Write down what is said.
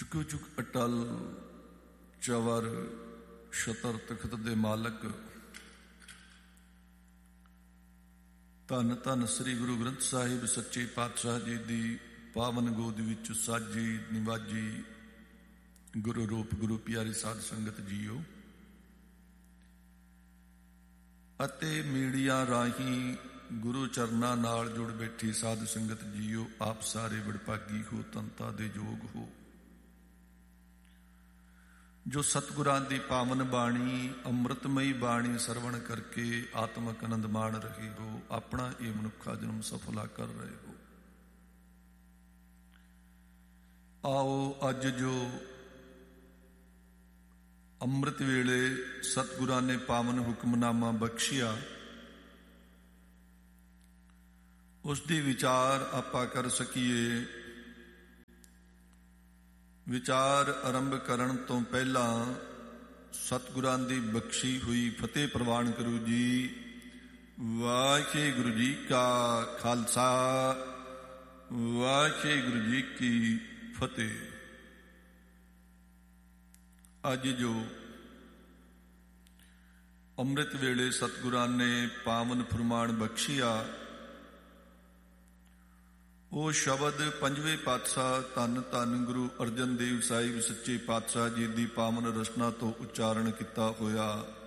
ਚੁੱਕ ਚੁੱਕ ਅਟਲ ਚਵਰ ਛਤਰ ਤਖਤ ਦੇ ਮਾਲਕ ਧੰਨ ਧੰਨ ਸ੍ਰੀ ਗੁਰੂ ਗ੍ਰੰਥ ਸਾਹਿਬ ਸੱਚੇ ਪਾਤਸ਼ਾਹ ਜੀ ਦੀ ਪਾਵਨ ਗੋਦ ਵਿੱਚ ਸਾਜੀ ਨਿਵਾਜੀ ਗੁਰੂ ਰੂਪ ਗੁਰੂ ਪਿਆਰੀ ਸਾਧ ਸੰਗਤ ਜੀਓ ਅਤੇ ਮੀਡੀਆ ਰਾਹੀਂ ਗੁਰੂ ਚਰਨਾਂ ਨਾਲ ਜੁੜ ਬੈਠੀ ਸਾਧ ਸੰਗਤ ਜੀਓ, ਆਪ ਸਾਰੇ ਵਡਭਾਗੀ ਹੋ, ਤਨਤਾ ਦੇ ਯੋਗ ਹੋ। ਜੋ ਸਤਿਗੁਰਾਂ ਦੀ ਪਾਵਨ ਬਾਣੀ ਅੰਮ੍ਰਿਤਮਈ ਬਾਣੀ ਸਰਵਣ ਕਰਕੇ ਆਤਮਕ ਆਨੰਦ ਮਾਣ ਰਹੇ ਹੋ, ਆਪਣਾ ਇਹ ਮਨੁੱਖਾ ਜਨਮ ਸਫਲਾ ਕਰ ਰਹੇ ਹੋ। ਆਓ ਅੱਜ ਜੋ ਅੰਮ੍ਰਿਤ ਵੇਲੇ ਸਤਿਗੁਰਾਂ ਨੇ ਪਾਵਨ ਹੁਕਮਨਾਮਾ ਬਖਸ਼ਿਆ, ਉਸ ਦੀ ਵਿਚਾਰ ਆਪਾਂ ਕਰ ਸਕੀਏ। ਵਿਚਾਰ ਆਰੰਭ ਕਰਨ ਤੋਂ ਪਹਿਲਾਂ ਸਤਿਗੁਰਾਂ ਦੀ ਬਖਸ਼ੀ ਹੋਈ ਫਤਿਹ ਪ੍ਰਵਾਨ ਕਰੋ ਜੀ। ਵਾਹਿਗੁਰੂ ਜੀ ਕਾ ਖਾਲਸਾ, ਵਾਹਿਗੁਰੂ ਜੀ ਕੀ ਫਤਿਹ। ਅੱਜ ਜੋ ਅੰਮ੍ਰਿਤ ਵੇਲੇ ਸਤਿਗੁਰਾਂ ਨੇ ਪਾਵਨ ਫਰਮਾਨ ਬਖਸ਼ਿਆ, ਉਹ ਸ਼ਬਦ ਪੰਜਵੇਂ ਪਾਤਸ਼ਾਹ ਧੰਨ ਧੰਨ ਗੁਰੂ ਅਰਜਨ ਦੇਵ ਸਾਹਿਬ ਸੱਚੇ ਪਾਤਸ਼ਾਹ ਜੀ ਦੀ ਪਾਵਨ ਰਚਨਾ ਤੋਂ ਉਚਾਰਨ ਕੀਤਾ ਹੋਇਆ